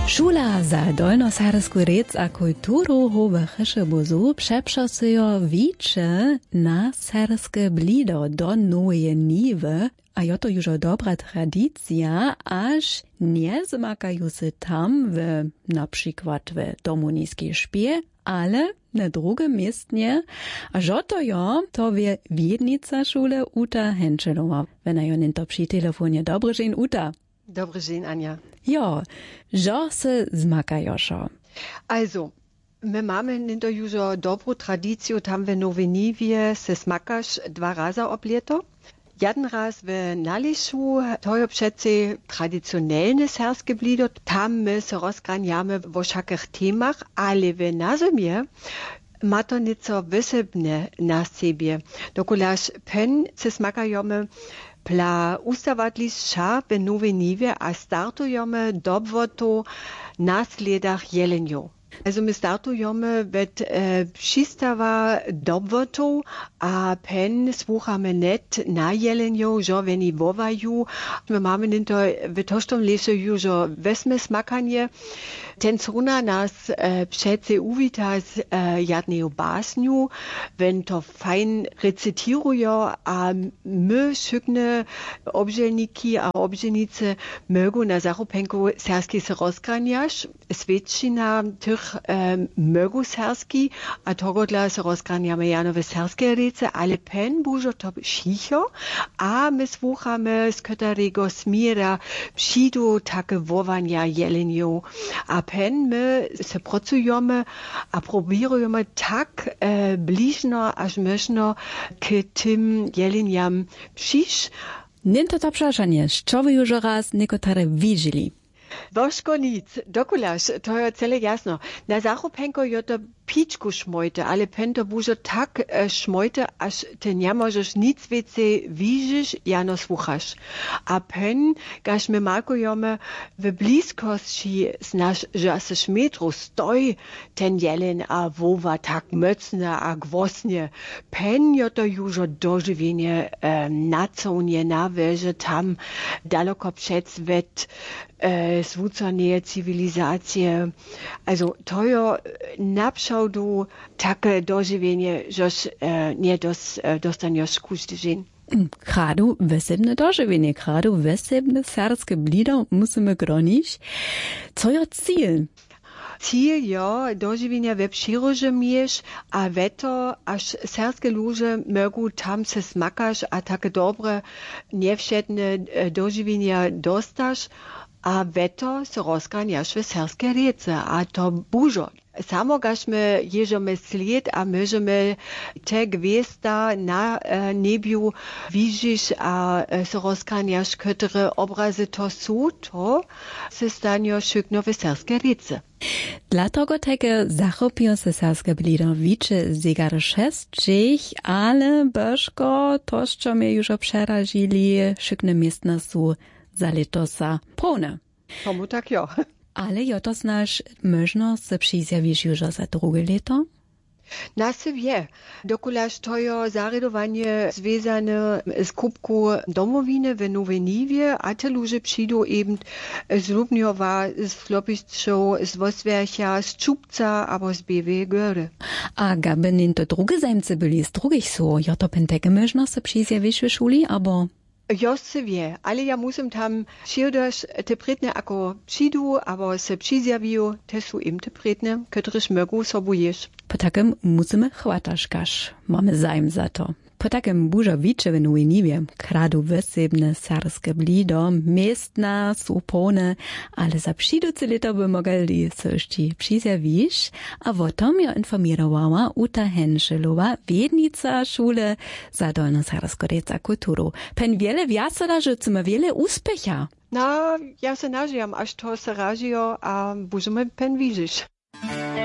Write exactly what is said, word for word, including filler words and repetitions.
Šula za dolnosarsku rec a kulturu hobe Chešebuzu přepřasujo více na sarske blido do nowe niwy, a jo to już dobra tradycja, aż nie zmakają se tam w, na przykład w domuniskiej szpie, ale na drugim miestnie, a że to jo, to wie wiednica szule Uta Henschelowa. Wenn er jo ninto przy telefonie. Dobry dzień, Uta. Dobry dzień, Ania. Jo, że se zmakajoszo. Also, my mamy ninto już dobrą tradycję tam w Noweniwie se smakasz dwa razy ob leto. Jeden raz w Naliszu, to je přece traditionelne serskie blido, tam my se rozgranjamy w všakých temach, ale w nazimie ma to nieco wysebne na siebie. Dokulaż pen se smakajemy pla ustawadlisza w Noweniwie, a startujemy dobwoto na sledach jeleniu. Also my startujemy wet e, przystawa dobwotu, a pen słuchamy net na jeleniu, że weni wowaju. My mamy ninto w tosztom lesie już wesme smakanie. Ten cuna nas e, przece uwita z e, jadneju basniu, wenn to fein recitirujo, a my szykne obżelniki a obżelnice mögu na zachopenku serski se rozgranjasz. Svetšina tych e, mögu serski, a togodla se rozgranjamy janowe serskie rece, ale pen bužo to šicho, a my słuchamy z katarego smira přidu takie wovania jelenju. A pen my se pracujemy a probirujemy tak e, bližno až možno k tym jelenjam přiš. Ninto to przepraszanie, co wy już raz niekotare widzieli? Woško nic, dokulaš, to je cele jasno. Na zachopenko je to pičku šmojte, ale pen to bužo tak e, šmojte, až te ne možeš nic vece vižiš, jano sluchaš. A pen, gaš me malkujeme v blízkosti znaš, že se šmetru stoj ten jelen a vova tak mocne a gvosne. Pen je to južo doživenje e, nacovnje na veže tam daleko přec vet e, svúcanie civilizácie. Also to je napšał du takie dożywienie, żeż e, nie dos, e, dostaniesz kuszty dzień. Kradu wesebne dożywienie, kradu wesebne serskie blido musimy gronić. Co je cíl? Cíl je dożywienia we przyrodzie mieć, a weto, aż serskie ludzie mogą tam se smakasz, a takie dobre, niewszedne dożywienia dostasz, a weto se rozgranjasz w serskie rece, a to bužo. Samo gaśmy jeżemy sled, a możemy te gwiezda na e, nebiu widzisz, a e, se rozgranjasz, które obrazy to są, to se stanie szykno w serskie rece. Dlatego takie zachopią se serskie blido wicze zegar szesćich, ale bożko to, co mnie już przerażili, szykne miestna są za letosa pełne. Tomu tak jo. Ale jo to znasz, można se przyzjawić już za drugie leto? Na se wie. Dokulaż to je zaredowanie związane z kubku domowiny w Noweniwie, a te ludzie przyjdą eben z Lubniowa, z Flopiszczą, z Woswercha, z Czubca, albo z Białej Góry. A gaby ninto drugie zajmce byli z drugich so, jo to penteke można se przyzjawić w szuli, albo... Jo se wie, ale ja musím tam šildaš te predne ako přidu, abo se přizjavijo, te su im te predne, kteréž mogu sobu ješ. Po takem musíme chvataškaš, máme zájem za to. Po takem bužo víče v Noweniwie, kradu wesebne serskie blido, miestna, supone, ale za přiduce lito by mogli se ještě přizjaviš, a o tom jo informirowała Uta Henschelowa, wiednica szule za dolnosarsku rec a kulturu. Pen wiele wiasela, że chcemy wiele uspecha. No, ja se nažijam, až to se ražijo, a bužeme pen vižiš.